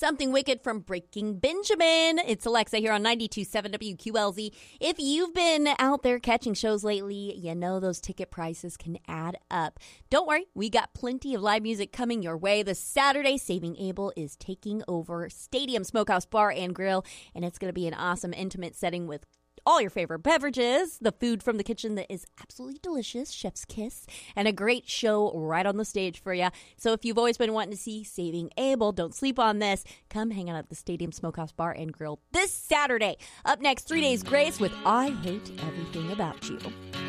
Something Wicked from Breaking Benjamin. It's Alexa here on 92.7 WQLZ. If you've been out there catching shows lately, you know those ticket prices can add up. Don't worry, we got plenty of live music coming your way. This Saturday, Saving Abel is taking over Stadium Smokehouse Bar and Grill, and it's going to be an awesome, intimate setting with all your favorite beverages, the food from the kitchen that is absolutely delicious, chef's kiss, and a great show right on the stage for you. So if you've always been wanting to see Saving Abel, don't sleep on this. Come hang out at the Stadium Smokehouse Bar and Grill this Saturday. Up next, 3 Days Grace with I Hate Everything About You.